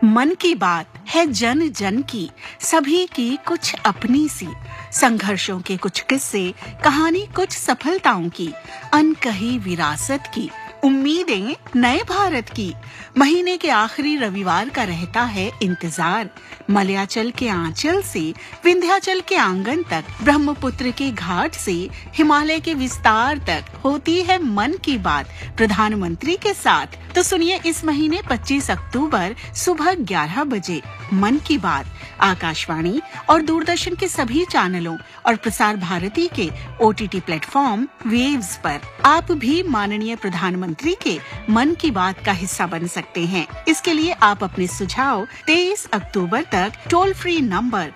मन की बात है जन जन की, सभी की कुछ अपनी सी, संघर्षों के कुछ किस्से, कहानी कुछ सफलताओं की, अनकही विरासत की, उम्मीदें नए भारत की। महीने के आखिरी रविवार का रहता है इंतजार। मलयाचल के आंचल से विंध्याचल के आंगन तक, ब्रह्मपुत्र के घाट से हिमालय के विस्तार तक होती है मन की बात प्रधानमंत्री के साथ। तो सुनिए इस महीने 25 अक्टूबर सुबह 11 बजे मन की बात आकाशवाणी और दूरदर्शन के सभी चैनलों और प्रसार भारती के OTT प्लेटफॉर्म वेव्स पर। आप भी माननीय प्रधानमंत्री के मन की बात का हिस्सा बन सकते हैं। इसके लिए आप अपने सुझाव 23 अक्टूबर तक टोल फ्री नंबर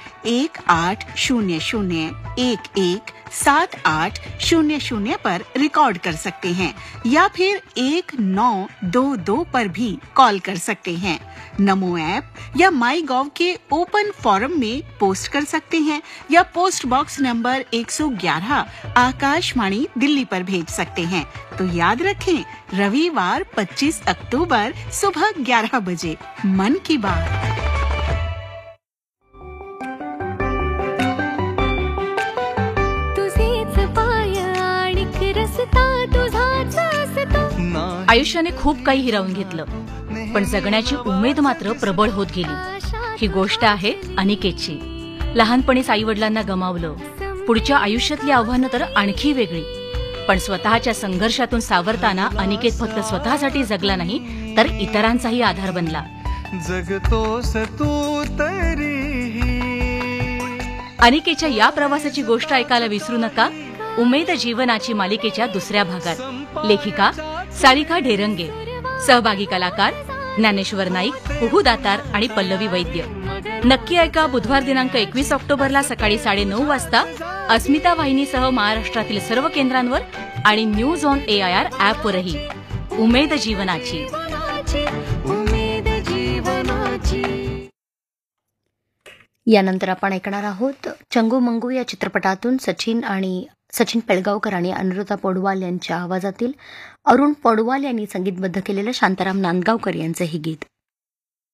1800117800 पर रिकॉर्ड कर सकते हैं या फिर 1922 पर भी कॉल कर सकते हैं। नमो ऐप या माई गॉव के ओपन फोरम में पोस्ट कर सकते हैं या post box number 111 Akashvani Delhi पर भेज सकते हैं। तो याद रखें, रविवार 25 अक्टूबर सुबह 11 बजे मन की बात। आयुष्याने खूप काही हिरावून घेतलं, पण जगण्याची उमेद मात्र प्रबळ होत गेली। ही गोष्ट आहे अनिकेतची। लहानपणीच आईवडिलांना गमावलं, पुढच्या आयुष्यातली आव्हानं तर आणखी वेगळी। पण स्वतःच्या संघर्षातून सावरताना अनिकेत फक्त स्वतःसाठी जगला नाही, तर इतरांचाही आधार बनला। जगतोस तू तरीही। अनिकेतच्या या प्रवासाची गोष्ट ऐकायला विसरू नका उमेद जीवनाची मालिकेच्या दुसऱ्या भागात। लेखिका सारिका ढेरंगे, सहभागी कलाकार ज्ञानेश्वर नाईक, कुहू दातार आणि पल्लवी वैद्य। नक्की ऐका बुधवार दिनांक 21 ऑक्टोबरला सकाळी 9:30 वाजता अस्मिता वाहिनीसह महाराष्ट्रातील सर्व केंद्रांवर आणि न्यूज ऑन AIR ॲपवरही। उमेद जीवनाची। यानंतर आपण ऐकणार आहोत चंगू मंगू या चित्रपटातून सचिन पेळगावकर आणि अनुराधा पौडवाल यांच्या आवाजातील अरुण पौडवाल यांनी संगीतबद्ध केलेलं शांताराम नांदगावकर यांचं हे गीत।